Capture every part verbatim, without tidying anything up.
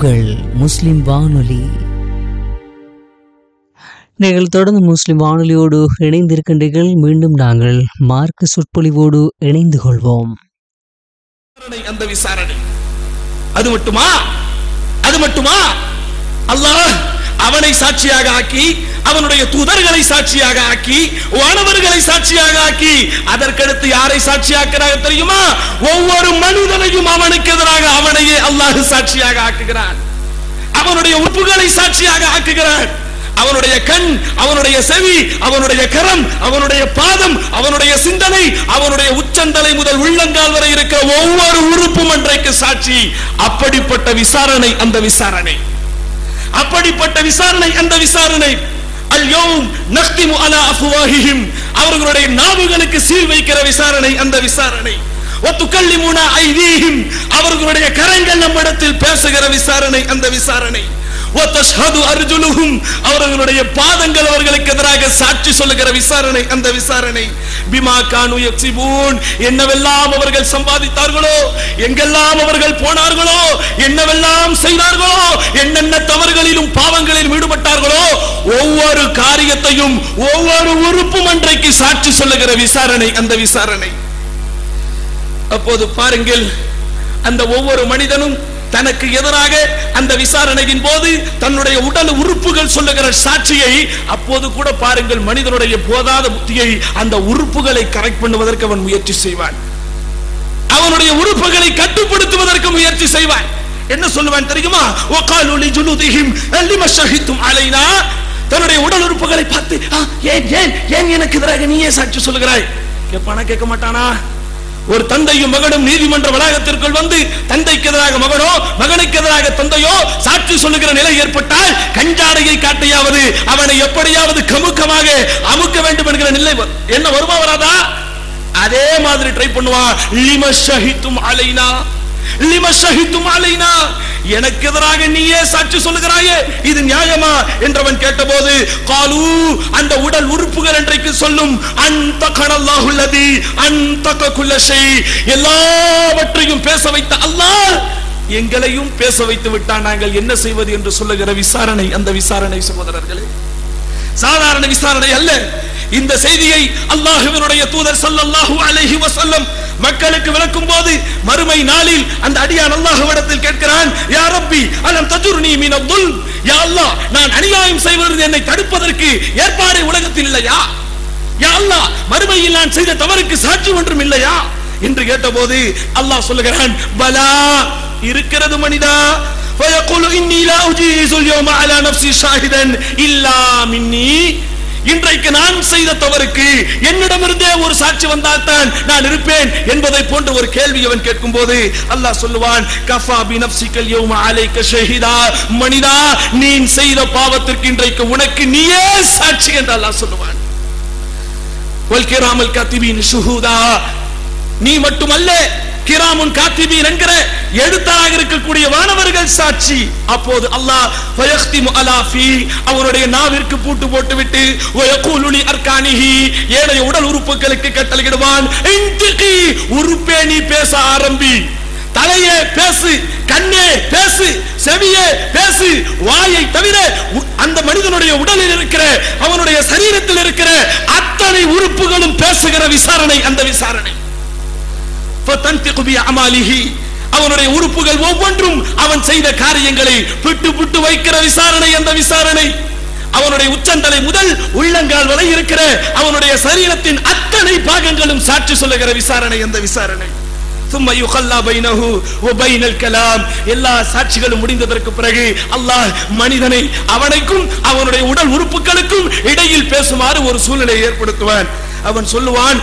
உங்கள் முஸ்லிம் வானொலி. நீங்கள் தொடர்ந்து முஸ்லிம் வானொலியோடு இணைந்திருக்கின்றீர்கள். மீண்டும் நாங்கள் மார்க்க சொற்பொழிவோடு இணைந்து கொள்வோம். அந்த விசாரணை அது மட்டுமா அது மட்டுமா அல்லாஹ் அவனை சாட்சியாக ஆக்கி, அவனுடைய தூதர்களை சாட்சியாக ஆக்கி, வானவர்களை சாட்சியாக ஆக்கி, அதற்கடுத்து யாரை சாட்சியாக்குறாங்க தெரியுமா? ஒவ்வொரு மனிதனையும் அவனுக்கு எதிராக அவனையே அல்லாஹ் சாட்சியாக ஆக்குகிறான். அவனுடைய உறுப்புகளை சாட்சியாக ஆக்குகிறான். அவனுடைய கண், அவனுடைய செவி, அவனுடைய கரம், அவனுடைய பாதம், அவனுடைய சிந்தனை, அவனுடைய உச்சந்தலை முதல் உள்ளங்கால் வரை இருக்கிற ஒவ்வொரு உறுப்பும் அன்றைக்கு சாட்சி. அப்படிப்பட்ட விசாரணை அந்த விசாரணை அப்படிப்பட்ட விசாரணை அந்த விசாரணை அல்-யௌம் நக்திமு அலா அஃப்வாஹிஹிம், அவர்களுடைய நாவுகளுக்கு சீல் வைக்கிற விசாரணை அந்த விசாரணை. வ துகல்லிமுனா ஐதீஹிம், அவர்களுடைய கரங்கள் நம்மிடத்தில் பேசுகிற விசாரணை அந்த விசாரணை. வ தஷ்ஹது அர்ஜுலுஹும், அவர்களுடைய பாதங்கள் அவர்களுக்கு எதிராக சாட்சி சொல்லுகிற விசாரணை அந்த விசாரணை. பிமா கானு யக்ஸிபூன், என்னவெல்லாம் அவர்கள் சம்பாதித்தார்களோ, எங்கெல்லாம் அவர்கள் போனார்களோ, என்னவெல்லாம் செய்தார்களோ, என்னென்ன தவறுகளிலும் பாவங்களிலும் ஈடுபட்டார்களோ, ஒவ்வொரு காரியத்தையும் ஒவ்வொரு உறுப்பும் அன்றைக்கு சாட்சி சொல்லுகிற விசாரணை அந்த விசாரணை. அப்போது பாருங்கள், அந்த ஒவ்வொரு மனிதனும் தனக்கு எதிராக அந்த விசாரணையின் போது தன்னுடைய உடல் உறுப்புகள் சொல்லுகிற சாட்சியை, அப்போது கூட பாருங்கள், மனிதனுடைய போதாத புத்தியை அந்த உறுப்புகளை கரெக்ட் பண்ணுவதற்கு அவன் முயற்சி செய்வான். அவனுடைய உறுப்புகளை கட்டுப்படுத்துவதற்கு முயற்சி செய்வான். என்ன சொல்லுவான் தெரியுமா? வகாலு லிஜுலுதிஹிம் லிமா ஷஹிதும் அலைனா, தன்னுடைய உடல் உறுப்புகளை பார்த்து, ஏன் ஏன் ஏன் எனக்கு எதிராக நீயே சாட்சி சொல்லுகிறாய்? கேட்பானா? கேட்க மாட்டானா? ஒரு தந்தையும் மகனும் நீதிமன்ற வளாகத்திற்குள் வந்து தந்தைக்கு எதிராக மகனோ, மகனுக்கு எதிராக தந்தையோ சாட்சி சொல்லுகிற நிலை ஏற்பட்டால் கஞ்சாடையை காட்டியாவது அவனை எப்படியாவது கமுக்கமாக அமுக்க வேண்டும் என்கிற நிலை என்ன வருமா வராதா? அதே மாதிரி ட்ரை பண்ணுவான். லிமா ஷஹிதும் அலைனா, லிமா ஷஹிதும் அலைனா, எனக்கு எதிராக நீயே சாட்சி சொல்லுகிறாயே, இது நியாயமா என்றவன் கேட்டபோது, காலு, அந்த உடல் உறுப்புகள் என்றைக்கு சொல்லும், அன்தகனல்லாஹு அல்லதி அன்தக குல்ல ஷை, எல்லாவற்றையும் பேச வைத்த அல்லாஹ் எங்களையும் பேச வைத்து விட்டான், நாங்கள் என்ன செய்வது என்று சொல்லுகிற விசாரணை அந்த விசாரணை. சகோதரர்களே, சாதாரண விசாரணை அல்ல. இந்த செய்தியை அல்லாஹ்வினுடைய தூதர் ஸல்லல்லாஹு அலைஹி வஸல்லம் மக்களுக்கு விளக்கும் போது மறுமை நாளில் அந்த அடியான் அல்லாஹ்விடத்தில் கேட்கிறான், யா ரப்பி அலம் தஜுர்னி மினல் துல்ம், யா அல்லாஹ், நான் அநியாயம் செய்வதிலிருந்து என்னை தடுப்பதற்கு ஏற்பாடு உலகத்தில் இல்லையா? யா அல்லாஹ், மறுமையில் நான் செய்த தவறுக்கு சாட்சி ஒன்றும் இல்லையா என்று கேட்டபோது அல்லாஹ் சொல்லுகிறான், பலா, இருக்கிறது மனிதா. ஃபயகுலு இன்னி லா உஜீஸுல் யௌம அலா நஃப்ஸி ஷாஹிதன் இல்லா மின்னி, இன்றைக்கு நான் செய்த தவறுக்கு என்னிடமிருந்தே ஒரு சாட்சி வந்தால்தான் நான் இருப்பேன் என்பதை போன்ற ஒரு கேள்வி அவன் கேட்கும் போது அல்லாஹ் சொல்லுவான், கஃபா பி நஃப்ஸிகல் யௌம அலைக ஷஹீதா, மனிதா, நீ செய்த பாவத்திற்கு இன்றைக்கு உனக்கு நீயே சாட்சி என்று அல்லாஹ் சொல்லுவான். வல் கிராமல் காத்திபீன் ஷுஹூதா, நீ மட்டுமல்ல, கிராமுன் காத்திபீன் என்கிற எழுத்தாக இருக்கக்கூடிய வானவர்கள் சாட்சி. அப்போது அல்லாஹ் ஃபயக்திமு அலா ஃபீ, அவருடைய நாவிற்கு பூட்டு போட்டுவிட்டு வயகூலு லி அர்கானிஹி, ஏனைய உடல் உறுப்புகளுக்கு கட்டளையிடுவான், இன்திகி, உறுப்பே நீ பேச ஆரம்பி, தலையே பேசு, கண்ணே பேசு, செவியே பேசு. வாயை தவிர அந்த மனிதனுடைய உடலில் இருக்கிற, அவனுடைய சரீரத்தில் இருக்கிற அத்தனை உறுப்புகளும் பேசுகிற விசாரணை அந்த விசாரணை. அவனுடைய உறுப்புகள் ஒவ்வொன்றும் அவன் செய்த காரியங்களை பிட்டு பிட்டு வைக்கிற விசாரணை அந்த விசாரணை. அவனுடைய உச்சந்தலை முதல் உள்ளங்கால் வரை இருக்கிற அவனுடைய சரீரத்தின் அத்தனை பாகங்களும் சாட்சி சொல்லுகிற விசாரணை அந்த விசாரணை. ثم يخلى بينه وبين الكلام, எல்லா சாட்சிகளும் முடிந்ததற்கு பிறகு அல்லாஹ் மனிதனை அவனுக்கும் அவனுடைய உடல் உறுப்புகளுக்கும் இடையில் பேசுமாறு ஒரு சூழ்நிலையை ஏற்படுத்துவான். அவன் சொல்லுவான்,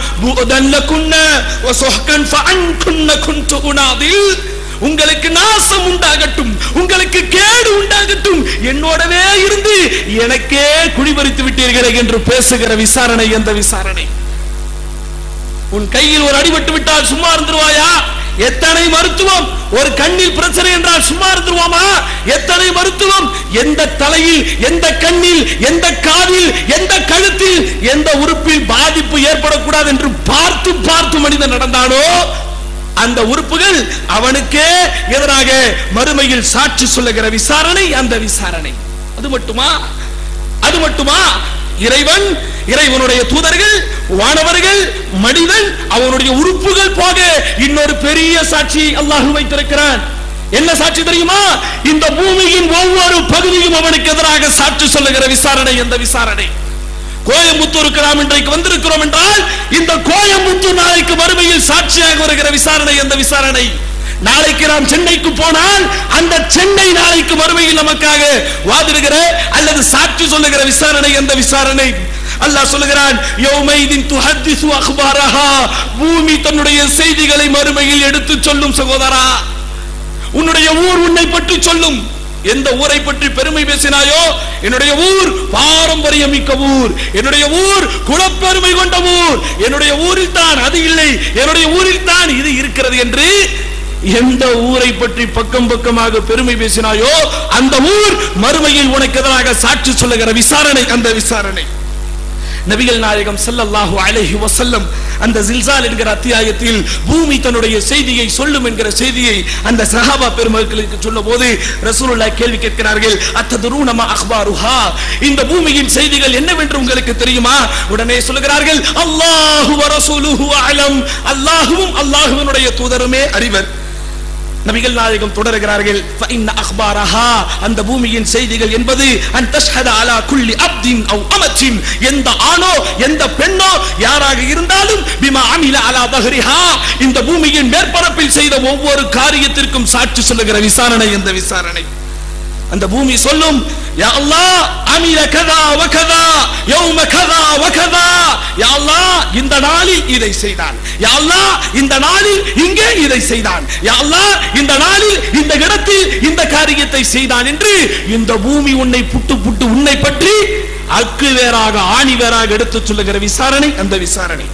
உங்களுக்கு நாசம் உண்டாகட்டும், உங்களுக்கு கேடு உண்டாகட்டும், என்னோடவே இருந்து எனக்கே குடிபறித்து விட்டீர்களே என்று பேசுகிற விசாரணை அந்த விசாரணை. உன் கையில் ஒரு அடிபட்டு விட்டால் சும்மா இருந்துருவாயா? எத்தனை மருத்துவம். ஒரு கண்ணில் பிரச்சனை என்றால் சும்மா இருந்துருவாமா? எத்தனை மருத்துவம். எந்த தலையில், எந்த கண்ணில், எந்த காதில், எந்த கழுத்தில், எந்த உறுப்பில் பாதிப்பு ஏற்படக்கூடாது என்று பார்த்து பார்த்து மனிதன் நடந்தானோ அந்த உறுப்புகள் அவனுக்கே எதிராக மறுமையில் சாட்சி சொல்லுகிற விசாரணை அந்த விசாரணை. அது மட்டுமா அது மட்டுமா இறைவன், இறைவனுடைய தூதர்கள், வானவர்கள், மனிதன், அவனுடைய உறுப்புகள் போக இன்னொரு பெரிய சாட்சி அல்லாஹ் வைத்திருக்கிறான். என்ன சாட்சி தெரியுமா? இந்த பூமியின் ஒவ்வொரு பகுதியும் அவனுக்கு எதிராக சாட்சி சொல்லுகிற விசாரணை அந்த விசாரணை. கோயம்புத்தூருக்கு நாம் இன்றைக்கு வந்திருக்கிறோம் என்றால் இந்த கோயம்புத்தூர் நாளைக்கு மறுமையில் சாட்சியாக வருகிற விசாரணை அந்த விசாரணை. நாளைக்கு நாம் சென்னைக்கு போனால் அந்த சென்னை நாளைக்கு மறுமையில் நமக்காக வாதிடுகிற அல்லது சாட்சி சொல்லுகிற விசாரணை அந்த விசாரணை. அல்லாஹ் சொல்லுகிறான், யௌமைதின் துஹத்திசு அக்பாரஹா, பூமி தன்னுடைய செய்திகளை மறுமையில் எடுத்து சொல்லும். சகோதரா, உன்னுடைய ஊர் உன்னை பற்றி சொல்லும். எந்த ஊரை பற்றி பெருமை பேசினாயோ, என்னுடைய ஊர் பாரம்பரியம் மிக்க ஊர், என்னுடைய ஊர் குலப்பெருமை கொண்ட ஊர், என்னுடைய ஊரில் தான் அது இல்லை, என்னுடைய ஊரில் தான் இது இருக்கிறது என்று எந்த ஊரை பற்றி பக்கம் பக்கமாக பெருமை பேசினாயோ அந்த ஊர் மறுமையில் உனக்கு எதிராக சாட்சி சொல்லுகிற விசாரணை அந்த விசாரணை. நபிகள் நாயகம் ஸல்லல்லாஹு அலைஹி வஸல்லம் அந்த ஜில்சால் என்கிற அத்தியாயத்தில் பூமி தன்னுடைய செய்தியை சொல்லும் என்கிற செய்தியை அந்த சஹாபா பெருமக்களுக்கு சொன்னபோது ரசூலுல்லாஹ் கேள்வி கேட்கிறார்கள், அத்ததுரூன மா அக்பாருஹா, இந்த பூமியின் செய்திகள் என்னவென்று உங்களுக்கு தெரியுமா? உடனே சொல்கிறார்கள், அல்லாஹு வ ரசூலுஹு அலம், அல்லாஹ்வும் அல்லாஹ்வினுடைய தூதருமே அறிவர். நபிகள் நாயகம் தொடர்கிறார்கள், ஃபஇன்ன அக்பாரஹா, அந்த பூமியின் செய்திகள் என்பது அன் தஷ்ஹத அலா குல்லி அப்தின் அவ் அமத்தின், எந்த ஆணோ எந்த பெண்ணோ யாராக இருந்தாலும் பிமா அமில அலா தஹ்ரிஹா, இந்த பூமியின் மேற்பரப்பில் செய்த ஒவ்வொரு காரியத்திற்கும் சாட்சி சொல்லுகிற விசாரணை இந்த விசாரணை. அந்த பூமி சொல்லும், யா அல்லாஹ் அமில கதா வ கதா யௌம கதா வ கதா, யா அல்லாஹ் இந்த நாளில் இதை செய்தான், யா அல்லாஹ் இந்த நாளில் இங்கே இதை செய்தான், யா அல்லாஹ் இந்த நாளில் இந்த இடத்தில் இந்த காரியத்தை செய்தான் என்று இந்த பூமி உன்னை புட்டு புட்டு உன்னை பற்றி அக்கு வேறாக ஆணி வேறாக எடுத்து சொல்லுகிற விசாரணை அந்த விசாரணை.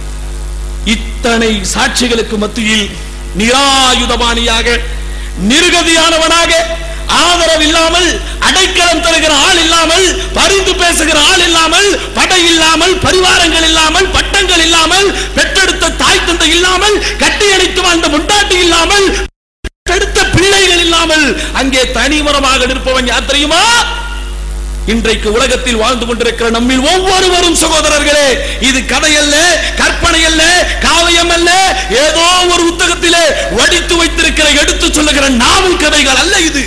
இத்தனை சாட்சிகளுக்கு மத்தியில் நிராயுதபாணியாக, நிர்கதியானவனாக, ஆதரவு இல்லாமல், அடைக்கலம் தருகிற ஆள் இல்லாமல், பரிந்து பேசுகிற ஆள் இல்லாமல், படை இல்லாமல், பரிவாரங்கள் இல்லாமல், பட்டங்கள் இல்லாமல், பெற்றெடுத்த தாய் தந்தை இல்லாமல், கட்டியணைத்து வாழ்ந்த முண்டாட்டி இல்லாமல், பெற்றெடுத்த பிள்ளைகள் இல்லாமல் அங்கே தனிமரமாக நிற்பவன் யார் தெரியுமா? இன்றைக்கு உலகத்தில் வாழ்ந்து கொண்டிருக்கிற நம்மில் ஒவ்வொருவரும் சகோதரர்களே. இது கதை அல்ல, கற்பனை அல்ல, காவியம் அல்ல, ஏதோ ஒரு புத்தகத்திலே வடித்து வைத்திருக்கிற எடுத்து சொல்லுகிற நாவல் கதைகள் அல்ல இது.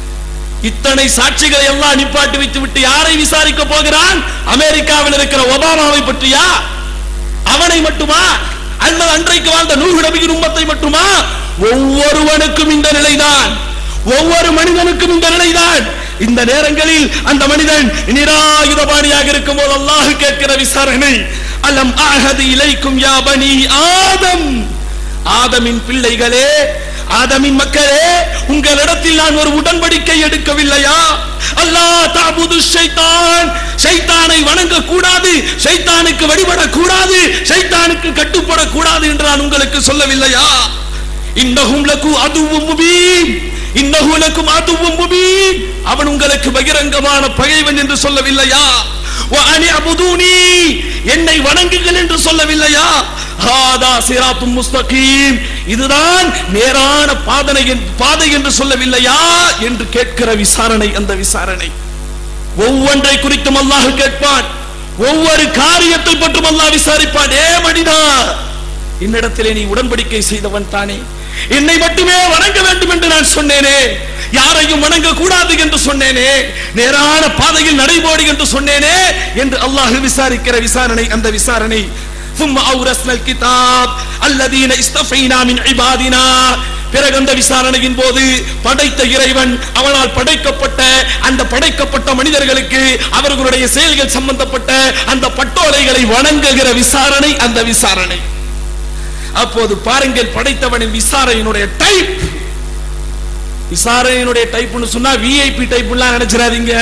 இத்தனை சாட்சிகளை எல்லாம் நிப்பாட்டி வைத்து விட்டு யாரை விசாரிக்க போகிறான்? அமெரிக்காவில் இருக்கிற ஒபாமாவை பற்றியா? அவனை மட்டுமா? அல்லது அன்றைக்கு வாழ்ந்த நூஹ் நபியின் உம்மத்தை மட்டுமா? ஒவ்வொருவனுக்கும் இந்த நிலைதான், ஒவ்வொரு மனிதனுக்கும் இந்த நிலைதான். இந்த நேரங்களில் அந்த மனிதன் நிராயுதபாணியாக இருக்கும் போது அல்லாஹ் கேட்கிற விசாரணை, அலம் அஹது இலைக்கும் யா பனி ஆதம், ஆதமின் பிள்ளைகளே, ஆதமின் மக்களே, உங்களிடத்தில் நான் ஒரு உடன்படிக்கை எடுக்கவில்லையா? அல்லாஹ் தஅபுது ஷைத்தான், ஷைத்தானை வணங்க கூடாது, ஷைத்தானுக்கு வழிபடக் கூடாது, ஷைத்தானுக்கு கட்டுப்படக் கூடாது என்று நான் உங்களுக்கு சொல்லவில்லையா? இன்னஹும் லகு அதுவும் முபீன், இன்னஹு லகும் அதுவும் முபீன், அவன் உங்களுக்கு பகிரங்கமான பகைவன் என்று சொல்லவில்லையா? வ அனி அபுதூனி, என்னை வணங்குங்கள் என்று சொல்லவில்லையா? ஹாதா சிராத்தும் முஸ்தகீம், இதுதான் நேரான பாதை பாதை என்று சொல்லவில்லையா என்று கேட்கிற விசாரணை அந்த விசாரணை. ஒவ்வொன்றை குறித்தும் அல்லாஹ் கேட்பான், ஒவ்வொரு காரியத்தை பற்றும் அல்லாஹ் விசாரிப்பான். ஏ மனிதா, என்னிடத்திலே நீ உடன்படிக்கை செய்தவன் தானே, என்னை மட்டுமே வணங்க வேண்டும் என்று நான் சொன்னேனே, யாரையும் வணங்க கூடாது என்று சொன்னேனே, நேரான பாதையில் நடைபோடு என்று சொன்னேனே என்று அல்லாஹ் விசாரிக்கிற விசாரணை அந்த விசாரணை. ثم أورثنا الكتاب الذين استفينا من عبادنا, பிறகு அந்த விசாரணையின் போது படைத்த இறைவன் அவனால் படைக்கப்பட்ட அந்த படைக்கப்பட்ட மனிதர்களுக்கு அவர்களுடைய செயல்கள் சம்பந்தப்பட்ட அந்த பட்டோலைகளை வணங்குகிற விசாரணை அந்த விசாரணை. அப்போது பாருங்கள், படைத்தவனின் விசாரணையினுடைய டைப், விசாரணையினுடைய டைப்னு சொன்னா விஐபி டைப்லாம் நினைச்சிடாதீங்க.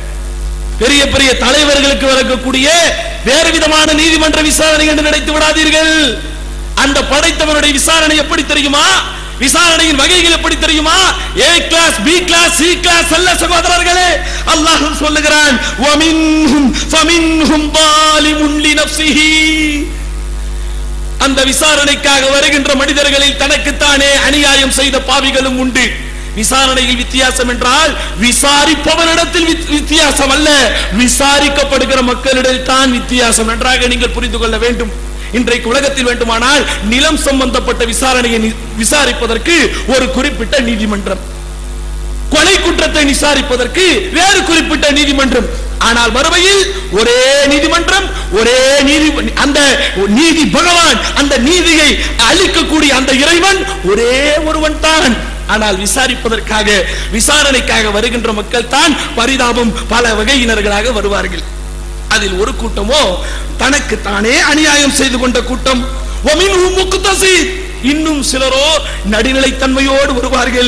பெரிய பெரிய தலைவர்களுக்கு வழங்கக்கூடிய வேறு விதமான நீதிமன்ற விசாரணை என்று நினைத்து விடாதீர்கள். அந்த படைத்தவனுடைய விசாரணை எப்படி தெரியுமா? விசாரணையின் வகைகள் எப்படி தெரியுமா? A class, B class, C class அல்ல சகோதரர்களே. அல்லாஹ் சொல்லுகிறான், வமின்ஹும் ஃபமின்ஹும் ظالمٌ لنفسه, அந்த விசாரணைக்காக வருகின்ற மனிதர்களில் தனக்குத்தானே அநியாயம் செய்த பாவிகளும் உண்டு. விசாரணையில் வித்தியாசம் என்றால் விசாரிப்பவனிடத்தில் வித்தியாசம் அல்ல, விசாரிக்கப்படுகிற மக்களிடம் தான் வித்தியாசம். நன்றாக நீங்கள் புரிந்து கொள்ள வேண்டும். இன்றைக்கு உலகத்தில் வேண்டுமானால் நிலம் சம்பந்தப்பட்ட விசாரணையை விசாரிப்பதற்கு ஒரு குறிப்பிட்ட நீதிமன்றம், கொலை குற்றத்தை விசாரிப்பதற்கு வேறு குறிப்பிட்ட நீதிமன்றம். ஆனால் மறுமையில் ஒரே நீதிமன்றம், ஒரே நீதி, அந்த நீதி பகவான், அந்த நீதியை அளிக்கக்கூடிய அந்த இறைவன் ஒரே ஒருவன் தான். ஆனால் விசாரிப்பதற்காக விசாரணைக்காக வருகின்ற மக்கள் தான் பரிதாபம் பல வகையினர்களாக வருவார்கள். அதில் ஒரு கூட்டமோ தனக்கு தானே அநியாயம் செய்து கொண்ட கூட்டம். இன்னும் சிலரோ நடுநிலைத்தன்மையோடு வருவார்கள்.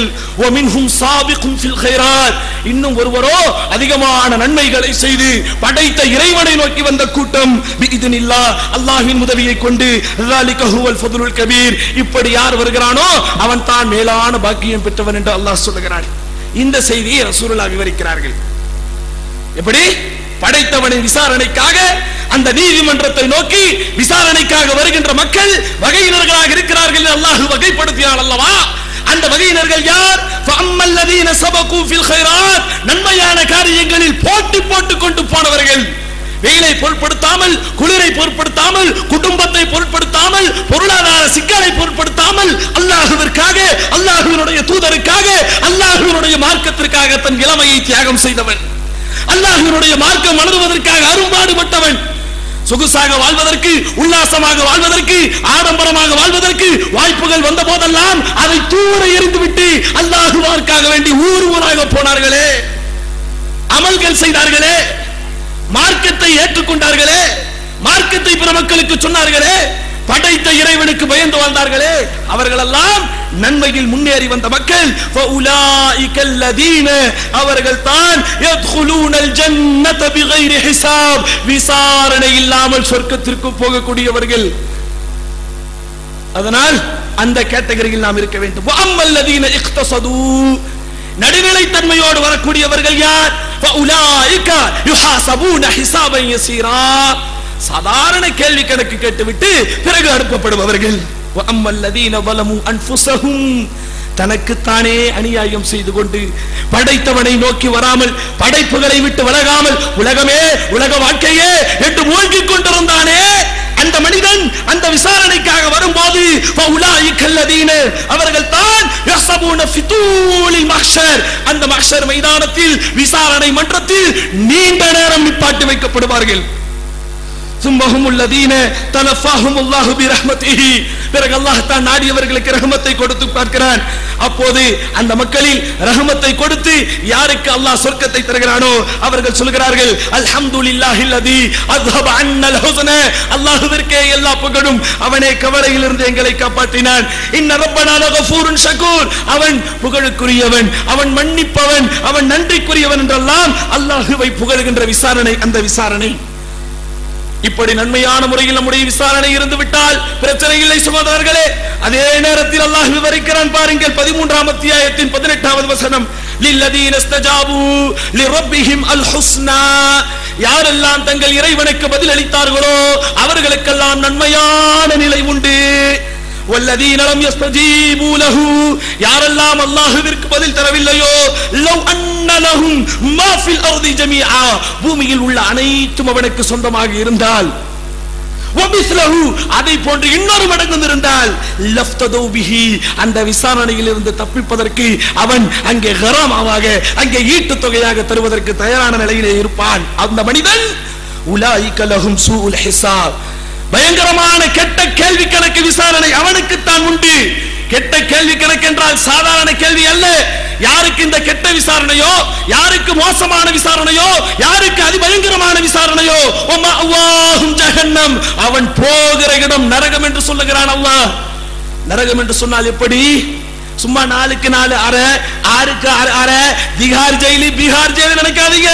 இன்னும் ஒருவரோ அதிகமான நன்மைகளை செய்து படைத்த இறைவனை நோக்கி வந்த கூட்டம். அல்லாஹ்வின் உதவியை கொண்டு கபீர். இப்படி யார் வருகிறானோ அவன் தான் மேலான பாக்கியம் பெற்றவன் என்று அல்லாஹ் சொல்லுகிறான். இந்த செய்தியை ரசூலுல்லாஹ் விவரிக்கிறார்கள். எப்படி படைத்தவனின் விசாரணைக்காக அந்த நீதிமன்றத்தை நோக்கி விசாரணைக்காக வருகின்ற மக்கள் வகையினர்களாக இருக்கிறார்கள் அல்லாஹ் வகைப்படுத்தினார் அல்லவா? அந்த வகையினர்கள் யார்? ஃபஅம்மல்லதீன சபகு ஃபில் கைராத், நன்மையான காரியங்களில் போட்டி போட்டுக் கொண்டு போனவர்கள். வெயிலை பொருட்படுத்தாமல், குளிரை பொருட்படுத்தாமல், குடும்பத்தை பொருட்படுத்தாமல், பொருளாதார சிக்கலை பொருட்படுத்தாமல் அல்லாஹ்விற்காக, அல்லாஹ்வினுடைய தூதருக்காக, அல்லாஹ்வினுடைய மார்க்கத்திற்காக தன் இளமையை தியாகம் செய்தவன், அல்லாஹ்வினுடைய மார்க்கம் வளருவதற்காக அரும்பாடுபட்டவன், சொகுசாக வாழ்வதற்கு, உல்லாசமாக வாழ்வதற்கு, ஆடம்பரமாக வாழ்வதற்கு வாய்ப்புகள் வந்த போதெல்லாம் அதை தூர எறிந்துவிட்டு அல்லாஹ்விற்காக வேண்டி ஊர் ஊராக போனார்களே, அமல்கள் செய்தார்களே, மார்க்கத்தை ஏற்றுக்கொண்டார்களே, மார்க்கத்தை பிற மக்களுக்கு சொன்னார்களே, படைத்த இறைவனுக்கு பயந்து வாழ்ந்தார்களே, அவர்களெல்லாம் நன்மையில் முன்னேறி வந்த மக்கள். அவர்கள் தான் விசாரணை இல்லாமல் சொர்க்கத்திற்கு போகக்கூடியவர்கள். அதனால் அந்த கேட்டகரியில் நாம் இருக்க வேண்டும். நடுநிலைத்தன்மையோடு வரக்கூடியவர்கள் யார்? சாதாரண கேள்வி கணக்கு கேட்டுவிட்டு பிறகு அனுப்பப்படுபவர்கள். தனக்குத்தானே அநியாயம் செய்து கொண்டு படைத்தவனை நோக்கி வராமல், படைப்புகளை விட்டு விலகாமல், உலகமே உலக வாழ்க்கையே என்று மூழ்கிக் கொண்டிருந்தானே அந்த மனிதன் அந்த விசாரணைக்காக வரும்போது அவர்கள் தான் அந்த மஹ்ஷர் மைதானத்தில், விசாரணை மன்றத்தில் நீண்ட நேரம் நிப்பாட்டி வைக்கப்படுவார்கள். பிறகு அல்லாஹ் தான் நாடியவர்களுக்கு ரஹ்மத்தை கொடுத்து பார்க்கிறான். அப்போது அந்த மக்களில் ரஹ்மத்தை கொடுத்து யாருக்கு அல்லாஹ் சொர்க்கத்தை தருகிறானோ அவர்கள் சொல்கிறார்கள், அல்ஹம்துலில்லாஹில்லதி அஸ்ஹப அன்னல் ஹுஸ்ன, அல்லாஹ்விற்கே எல்லா புகழும், அவனே கவலையிலிருந்து எங்களை காப்பாற்றினான். இன்ன ரப்பனா லகஃபூருன் ஷகூர், அவன் புகழுக்குரியவன், அவன் மன்னிப்பவன், அவன் நன்றிக்குரியவன் என்றெல்லாம் அல்லாஹ்வை புகழுகின்ற விசாரணை அந்த விசாரணை. இப்படி நன்மையான முறையில் நம்முடைய விசாரணை இருந்து விட்டால் பிரச்சனை இல்லை சகோதரர்களே. அதே நேரத்தில் அல்லாஹ் விவரிக்கிறான் பாருங்கள், பதிமூன்றாம் அத்தியாயத்தின் பதினெட்டாவது வசனம். லில்லதீன இஸ்தஜாபு லிரப்பிஹிம் அல் ஹுஸ்னா, யாரெல்லாம் தங்கள் இறைவனுக்கு பதில் அளித்தார்களோ அவர்களுக்கெல்லாம் நன்மையான நிலை உண்டு. வல்லதீன லம் யஸ்தஜீபு லஹு, யாரெல்லாம் அல்லாஹ்விற்கு பதில் தரவில்லையோ, லவ் அன்ன லஹும் மா ஃபில் அர்தி ஜமீஆ, பூமியில் உள்ள அனைத்தும் அவனுக்கு சொந்தமாக இருந்தால், வபிஸ்லஹு, அதை போன்று இன்னொரு மடங்கு இருந்தால், லஃப்தது பிஹி, அந்த விசாரணையில் இருந்து தப்பிப்பதற்கு அவன் அங்கே கராமாவாக, அங்கே ஈட்டு தொகையாக தருவதற்கு தயாரான நிலையிலே இருப்பான். அந்த மனிதன் உலாயிக லஹும் சூஉல் ஹிசாப், பயங்கரமான கெட்ட கேள்வி கணக்கு விசாரணை அவனுக்குத்தான் உண்டு. கெட்ட கேள்வி கணக்கு என்றால் சாதாரண கேள்வி அல்ல. யாருக்கு இந்த கெட்ட விசாரணையோ, யாருக்கு மோசமான விசாரணையோ, யாருக்கு அதிபயங்கரமான விசாரணையோ, வமஅவாஹும் ஜஹன்னம், அவன் போகிற இடம் நரகம் என்று சொல்லுகிறான் அல்லாஹ். நரகம் என்று சொன்னால் எப்படி? சும்மா நாளுக்கு நாலு அரை, ஆறுக்கு அரை, திகார் ஜெயிலி பீகார் ஜெயிலி நினைக்காதீங்க.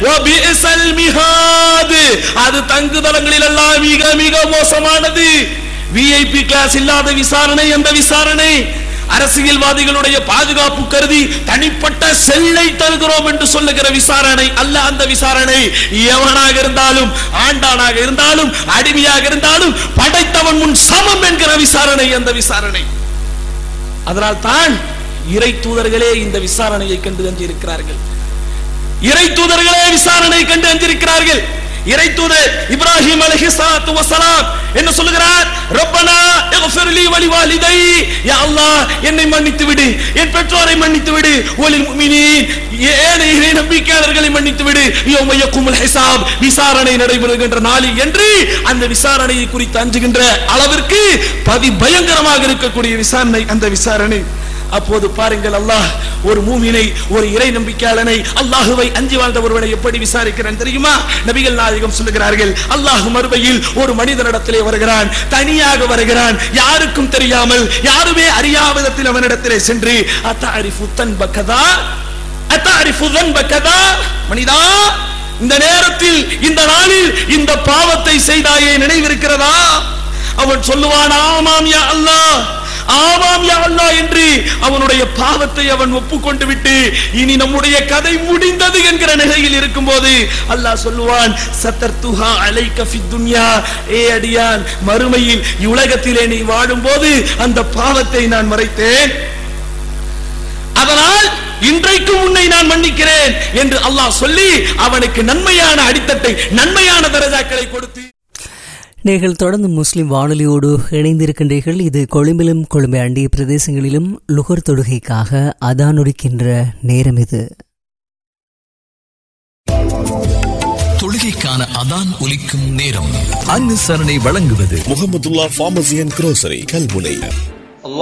அது தங்குதளங்களில் எல்லாம் மிக மிக மோசமானது. விஐபி கிளாஸ் இல்லாத விசாரணை அந்த விசாரணை. அரசியல்வாதிகளுடைய பாதுகாப்பு கருதி தனிப்பட்ட செல்லை தருகிறோம் என்று சொல்லுகிற விசாரணை அல்ல. அந்த விசாரணை எவனாக இருந்தாலும், ஆண்டானாக இருந்தாலும், அடிமையாக இருந்தாலும் படைத்தவன் முன் சமம் என்கிற விசாரணை அந்த விசாரணை. அதனால் தான் இறை தூதர்களே இந்த விசாரணையை கண்டு அஞ்சிருக்கிறார்கள். இறை தூதர்களே விசாரணை கண்டு அஞ்சிருக்கிறார்கள். இறை தூதர் இப்ராஹிம் அலைஹிஸ்ஸலாத்து வஸலாம் என்ன சொல்கிறார்? ரப்பனா இக்ஃபிர் லீ வலி வாலிதை, யா அல்லாஹ் என்னை மன்னித்து விடு, என் பெற்றோரை மன்னித்து விடு, வலில் முஃமினீன் ஏனைய இறை நம்பிக்கையாளர்களை மன்னித்து விடு, யௌம யகுமுல் ஹிசாப் விசாரணை நடைபெறுகின்ற நாளில் என்று அந்த விசாரணையை குறித்து அஞ்சுகின்ற அளவிற்கு பதி பயங்கரமாக இருக்கக்கூடிய விசாரணை அந்த விசாரணை. அப்போது பாருங்கள், அல்லாஹ் ஒரு மூமினை, ஒரு இறை நம்பிக்கையாளனை, அல்லாஹுவை அஞ்சி வாழ்ந்த ஒருவனை எப்படி விசாரிக்கிறான் தெரியுமா? நபிகள் நாயகம் சொல்லுகிறார்கள், அல்லாஹ் மறுமையில் ஒரு மனிதனிடத்திலே வருகிறான், தனியாக வருகிறான், யாருக்கும் தெரியாமல், யாருமே அறியாத விதத்தில் அவனிடத்திலே சென்று அத்தஅரிஃபு தன்பகதா அத்தஅரிஃபு தன்பகதா, மனிதா இந்த நேரத்தில், இந்த நாளில் இந்த பாவத்தை செய்தாயே நினைவிருக்கிறதா? அவன் சொல்லுவான், ஆமாம் யா அல்லாஹ், ஆமாம் யா அல்லாஹ் என்று அவனுடைய பாவத்தை அவன் ஒப்புக்கொண்டு விட்டு இனி நம்முடைய கதை முடிந்தது என்கிற நிலையில் இருக்கும்போது அல்லாஹ் சொல்லுவான், சத்தர்துஹா அலைக ஃபித் துன்யா, ஏ அடியான் மறுமையில் உலகத்திலே நீ வாழும்போது அந்த பாவத்தை நான் மறைத்தேன், அதனால் இன்றைக்கு உன்னை நான் மன்னிக்கிறேன் என்று அல்லாஹ் சொல்லி அவனுக்கு நன்மையான அடித்தட்டை, நன்மையான தரஜாக்களை கொடுத்து. நீங்கள் தொடர்ந்து முஸ்லிம் வானொலியோடு இணைந்திருக்கின்றீர்கள். இது கொழும்பிலும் கொழும்பை அண்டிய பிரதேசங்களிலும் லுகர் தொழுகைக்காக அதான் ஒலிக்கின்ற நேரம். இது தொழுகைக்கான அதான் ஒலிக்கும் நேரம். அனுசரணை வழங்குவது Mahmudullah pharmacy and grocery Kalmunai.